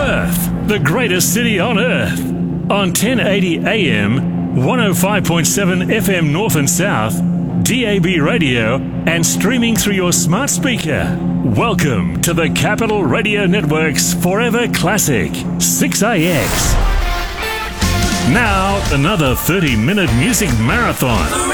Perth, the greatest city on earth. On 1080 AM, 105.7 FM North and South, DAB radio, and streaming through your smart speaker. Welcome to the Capital Radio Network's Forever Classic, 6AX. Now, another 30-minute music marathon.